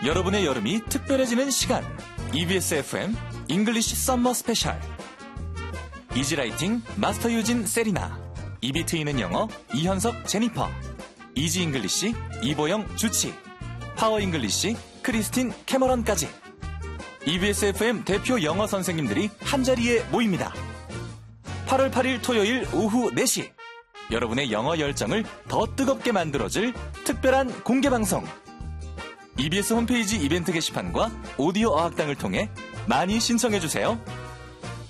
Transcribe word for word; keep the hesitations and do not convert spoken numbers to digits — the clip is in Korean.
여러분의 여름이 특별해지는 시간. 이비에스 에프엠 잉글리시 썸머 스페셜. 이지라이팅 마스터 유진 세리나, 입이 트이는 영어 이현석 제니퍼, 이지 잉글리시 이보영 주치, 파워 잉글리시 크리스틴 캐머런까지 이비에스 에프엠 대표 영어 선생님들이 한자리에 모입니다. 팔월 팔일 토요일 오후 네 시, 여러분의 영어 열정을 더 뜨겁게 만들어줄 특별한 공개방송. 이비에스 홈페이지 이벤트 게시판과 오디오 어학당을 통해 많이 신청해주세요.